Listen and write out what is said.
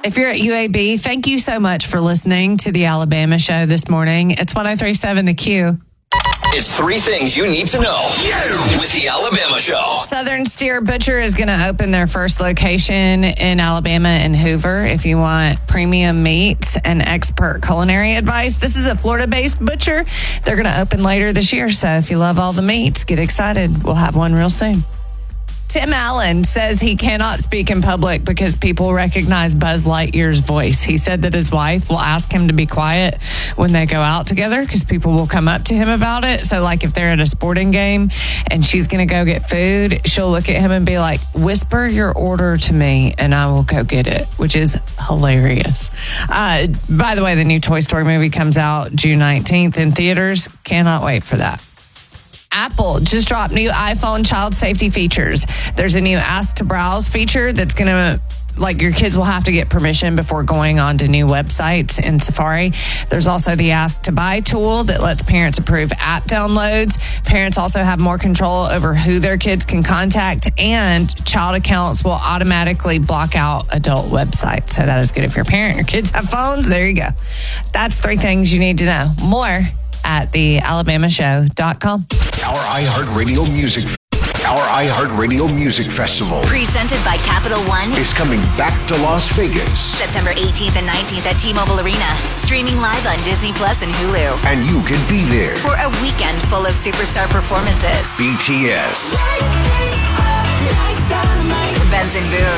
If you're at UAB, thank you so much for listening to the Alabama Show this morning. It's 103.7 The Q. It's 3 things you need to know with the Alabama Show. Southern Steer Butcher is going to open their first location in Alabama in Hoover. If you want premium meats and expert culinary advice, this is a Florida-based butcher. They're going to open later this year. So if you love all the meats, get excited. We'll have one real soon. Tim Allen says he cannot speak in public because people recognize Buzz Lightyear's voice. He said that his wife will ask him to be quiet when they go out together because people will come up to him about it. So like if they're at a sporting game and she's going to go get food, she'll look at him and be like, whisper your order to me and I will go get it, which is hilarious. By the way, the new Toy Story movie comes out June 19th in theaters. Cannot wait for that. Apple just dropped new iPhone child safety features. There's a new Ask to Browse feature that's going to, like, your kids will have to get permission before going on to new websites in Safari. There's also the Ask to Buy tool that lets parents approve app downloads. Parents also have more control over who their kids can contact, and child accounts will automatically block out adult websites. So that is good if you're a parent and your kids have phones. There you go. That's 3 things you need to know. More at thealabamashow.com. Our iHeartRadio Music Festival, presented by Capital One, is coming back to Las Vegas. September 18th and 19th at T-Mobile Arena. Streaming live on Disney Plus and Hulu. And you can be there For a weekend full of superstar performances. BTS, Benson Boone.